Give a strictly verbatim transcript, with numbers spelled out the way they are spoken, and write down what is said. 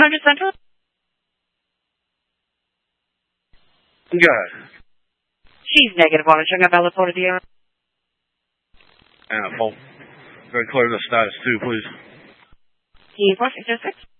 hundred Central? Go ahead. She's negative on it. Check out Bella Porta Dia. And a fault. Very clear to the status too, please. Key four six six.